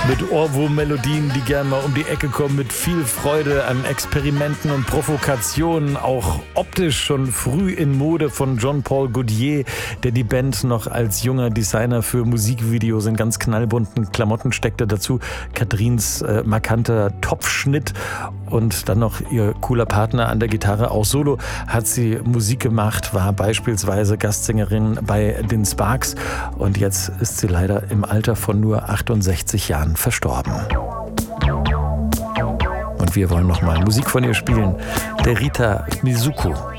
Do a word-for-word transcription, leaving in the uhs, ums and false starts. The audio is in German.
Mit Ohrwurm-Melodien, die gerne mal um die Ecke kommen, mit viel Freude an Experimenten und Provokationen, auch optisch schon früh in Mode von Jean-Paul Gaultier, der die Band noch als junger Designer für Musikvideos in ganz knallbunten Klamotten steckte. Dazu Katrins äh, markanter Topfschnitt und dann noch ihr cooler Partner an der Gitarre. Auch solo hat sie Musik gemacht, war beispielsweise Gastsängerin bei den Sparks und jetzt ist sie leider im Alter von nur achtundsechzig Jahren verstorben. Und wir wollen noch mal Musik von ihr spielen. Der Rita Mizuko.